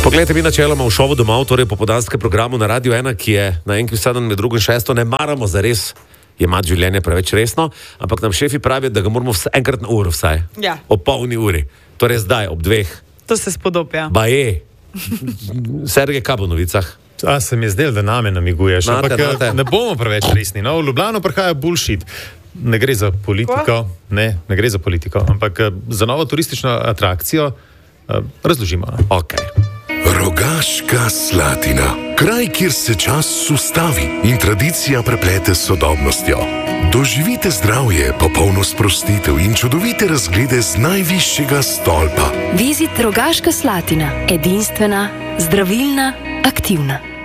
Poglejte, mi načeloma v šovu Domov, torej popoldanskem programu na Radiu 1, ki je na enkrat sedem, med drugim šesto, ne maramo zares jemati življenje preveč resno, ampak nam šefi pravijo, da ga moramo enkrat na uro vsaj. Ja. Ob polni uri. Torej zdaj, ob 2. To se spodobi, ja. Baje. Sergej, kaj bo v novicah? Se mi je zdelo, da name namiguješ, ampak ne bomo preveč resni. No, v Ljubljano prihaja bullshit. Ne gre za politiko, ne gre za politiko, ampak za novo turistično atrakcijo razložimo. Okay. Rogaška Slatina. Kraj, kjer se čas ustavi in tradicija preplete s sodobnostjo. Doživite zdravje, popolno sprostitev in čudovite razglede z najvišjega stolpa. Vizit Rogaška Slatina. Edinstvena, zdravilna, aktivna.